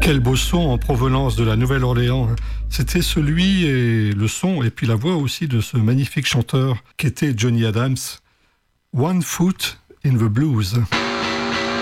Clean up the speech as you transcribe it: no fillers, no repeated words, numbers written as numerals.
Quel beau son en provenance de la Nouvelle-Orléans. C'était celui et le son et puis la voix aussi de ce magnifique chanteur qu'était Johnny Adams. One Foot in the Blues.